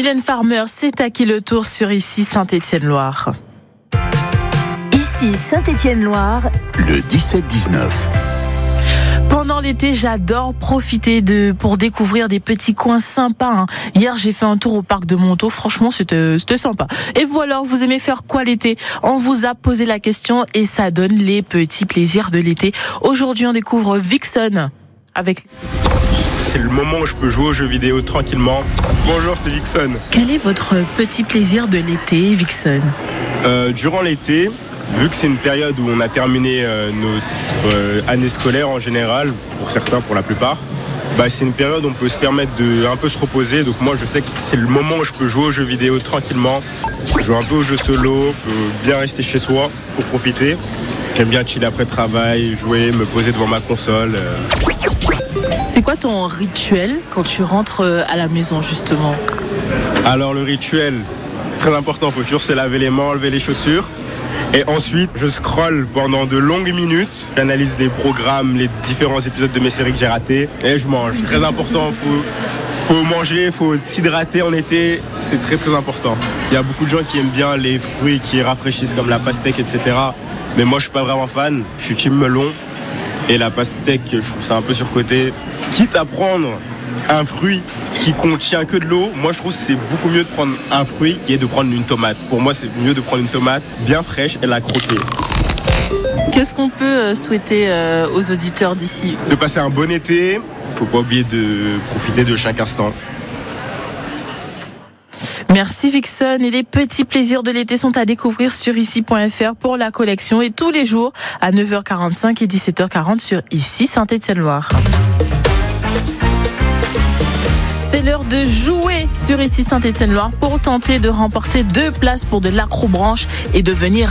Mylène Farmer, c'est à qui le tour sur Ici Saint-Étienne-Loire. Ici Saint-Étienne-Loire, le 17-19. Pendant l'été, j'adore profiter pour découvrir des petits coins sympas. Hier, j'ai fait un tour au parc de Montaut. Franchement, c'était sympa. Et vous alors, vous aimez faire quoi l'été ? On vous a posé la question et ça donne les petits plaisirs de l'été. Aujourd'hui, on découvre Vixen avec... C'est le moment où je peux jouer aux jeux vidéo tranquillement. Bonjour, c'est Vixen. Quel est votre petit plaisir de l'été, Vixen ? Durant l'été, vu que c'est une période où on a terminé notre année scolaire en général, pour certains, pour la plupart, c'est une période où on peut se permettre de un peu se reposer. Donc moi, je sais que c'est le moment où je peux jouer aux jeux vidéo tranquillement, jouer un peu aux jeux solo, bien rester chez soi pour profiter. J'aime bien chiller après le travail, jouer, me poser devant ma console. C'est quoi ton rituel quand tu rentres à la maison, justement ? Alors le rituel, très important, il faut toujours se laver les mains, enlever les chaussures. Et ensuite, je scrolle pendant de longues minutes. J'analyse les programmes, les différents épisodes de mes séries que j'ai ratés. Et je mange. Très important, faut manger, faut s'hydrater en été. C'est très très important. Il y a beaucoup de gens qui aiment bien les fruits qui rafraîchissent comme la pastèque, etc. Mais moi, je suis pas vraiment fan. Je suis team melon. Et la pastèque, je trouve ça un peu surcoté. Quitte à prendre un fruit qui contient que de l'eau, moi je trouve que c'est beaucoup mieux de prendre un fruit et de prendre une tomate. Pour moi, c'est mieux de prendre une tomate bien fraîche et la croquer. Qu'est-ce qu'on peut souhaiter aux auditeurs d'ici ? De passer un bon été, faut pas oublier de profiter de chaque instant. Merci Vixen, et les petits plaisirs de l'été sont à découvrir sur ici.fr pour la collection et tous les jours à 9h45 et 17h40 sur Ici Saint-Étienne-Loire. C'est l'heure de jouer sur Ici Saint-Étienne-Loire pour tenter de remporter 2 places pour de l'acrobranche et devenir